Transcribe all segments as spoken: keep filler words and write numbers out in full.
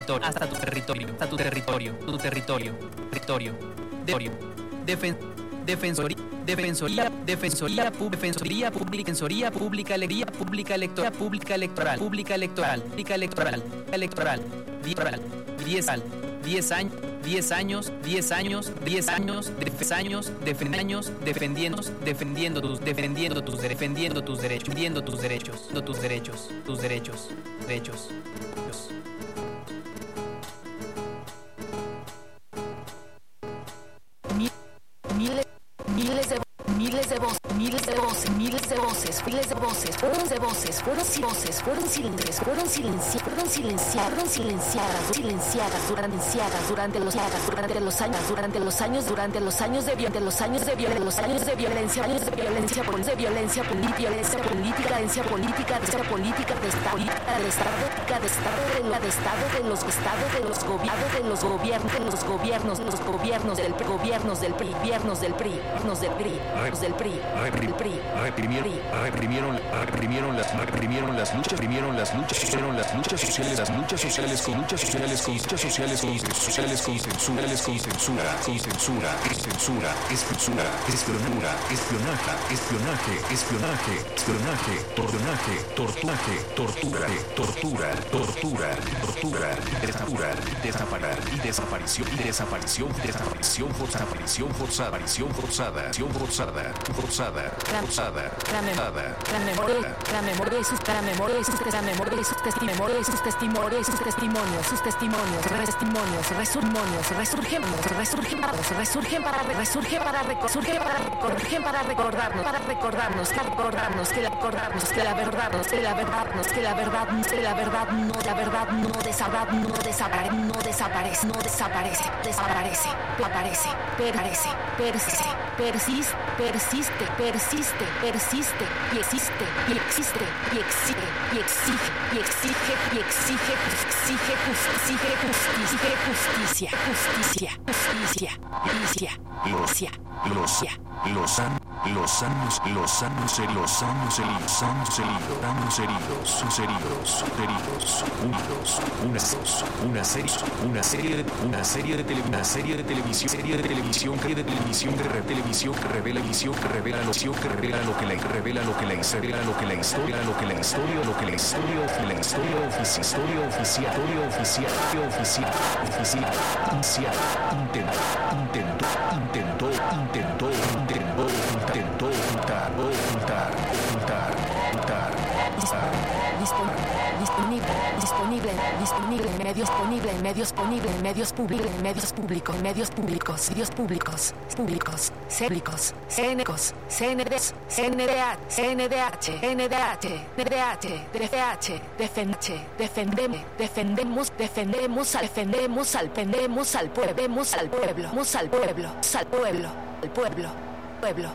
territorio, hasta tu territorio, hasta tu territorio, tu territorio, territorio, territorio, defen, defensoría, defensoría, defensoría, pub, defensoría pública, defensoría pública, alegría pública, electoral, pública electoral, pública electoral, pública electoral, electoral, electoral, diez al, diez años. diez años, diez años, diez años, diez años, años, defendiendo, defendiendo tus, defendiendo tus, defendiendo tus derechos, defendiendo tus derechos, tus derechos, tus derechos, derechos. Miles, miles de miles de voces, miles de voces, miles de voces, miles de voces, fueron de voces, fueron voces, fueron silenciadas, fueron silenciadas, fueron silenciadas, fueron silenciadas, silenciadas durante durante los durante los años, durante los años, durante los años de violencia, los años de violencia, los años de violencia, años de violencia, de violencia política, violencia política, violencia política, de política de estado, de estado, de estado, de la de estado, de los estados, de los gobiernos, de los gobiernos, de los gobiernos, los gobiernos del gobiernos del P R I, gobiernos del P R I, gobiernos del P R I, del P R I. Reprimieron, reprimieron, reprimieron las, reprimieron las luchas, reprimieron las luchas, reprimieron las luchas sociales, las luchas sociales con luchas sociales con luchas sociales con sociales con censura, con censura, con censura, es censura, es censura, espionura, espionaje, espionaje, espionaje, espionaje, tortunaje, tortuaje, tortura, tortura, tortura, tortura, desapturar, desaparar y desaparición y desaparición, desaparición forzada, aparición forzada, aparición forzada, acción forzada. Forzada, forzada, la memoria, la memoria, la memoria y sus, la memoria y sus, la memoria y sus testimonios, sus testimonios, sus testimonios, sus testimonios, testimonios, resurmonios, resurgen, resurgen, resurgen para, resurgen para, resurgen para, resurgen para recordarnos, para recordarnos, que recordarnos, que recordarnos, que la verdad, que la verdad, que la verdad, que la verdad, no, la verdad, no desaparece, no desaparece, no desaparece, no desaparece, desaparece, aparece, perece, persiste, persiste, persiste, persiste, persiste, y existe, y existe, y exige, y exige, y exige, y exige, exige, exige justicia, justicia, justicia, justicia, justicia, justicia, justicia, los años, los años, los años, los años heridos, años heridos, años heridos, heridos, heridos, unidos, unados, una serie, una serie de, una serie de tele, una serie de televisión, serie de televisión, que de televisión, que re, televisión, que revela visión, que revela lo que revela lo que la revela lo que la revela lo que la historia, lo que la historia, lo que la historia, la historia oficial, historia oficial, historia oficial, oficial, oficial, inicial, intentó, intentó, intentó, intentó, intentó, intentó, juntar, juntar, juntar, juntar, juntar. Disponible, disponible, disponible, medios disponible, medios disponible, medios públicos, medios públicos, medios públicos, medios públicos, públicos, públicos, cénicos, C N D, C N D H, C N D H, N D H, N D H, D F H, defenche, defendemos, defendemos, defendemos al, defendemos al, defendemos al pueblo, vemos al pueblo, vamos al pueblo, al pueblo, al pueblo, pueblo,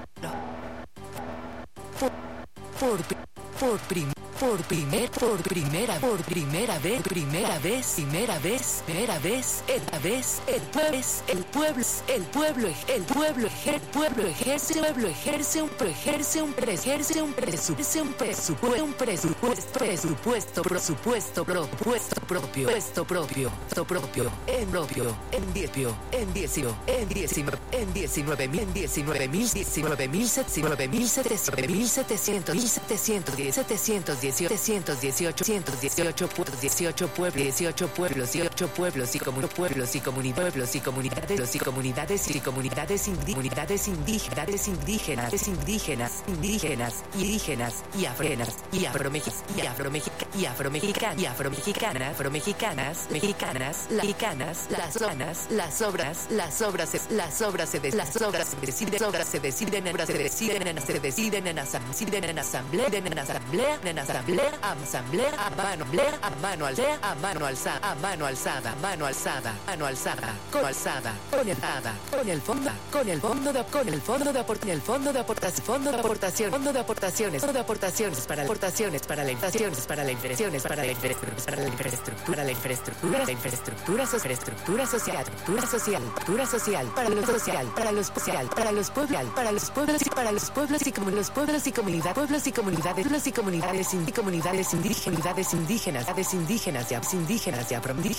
por, por, por prim. Por primer, por primera, por primera vez, primera vez, primera vez, primera vez, esta vez, el pueblo, el pueblo, el pueblo, el pueblo, el pueblo ejerce, el pueblo ejerce un, ejerce un, ejerce un presupuesto, un presupuesto, un presupuesto, presupuesto, presupuesto, propuesto propio, puesto propio, propio, en propio, en diezio, en diezio, en diecinueve, en diecinueve mil, en diecinueve mil, diecinueve mil, diecinueve mil setecientos, mil setecientos, mil setecientos diez, setecientos diez. setecientos dieciocho, ciento dieciocho pueblos, dieciocho pueblos, dieciocho pueblos, dieciocho pueblos y comunidades, pueblos y comunidades, pueblos y comunidades, y comunidades y comunidades indígenas, indígenas, indígenas, indígenas, indígenas, indígenas y afrenas y afromexicanas y afromexicanas y afromexicanas y afromexicanas, afromexicanas, mexicanas, mexicanas, las zonas, las obras, las obras, las obras se las obras se deciden, obras se deciden, obras se deciden, se deciden en asamblea, en asamblea, en asamblea, en asamblea. Asamblea, a mano, a mano alzada, a mano alzada, a mano alzada, mano alzada, mano alzada, con alzada, con alzada, con el fondo, con el fondo de, con el fondo de aportación, el fondo de aportación, fondo de aportación, fondo de aportaciones, fondo de aportaciones para aportaciones para la inflación, para la inflación, para la infraestructura, para la infraestructura, la infraestructura, la infraestructura social, infraestructura social, estructura social, estructura social, para lo social, para los social, para los pueblos, para los pueblos y para los pueblos y como los pueblos y comunidades, pueblos y comunidades, pueblos y comunidades indígenas, comunidades indígenas, indígenas, aves indígenas, aves indígenas,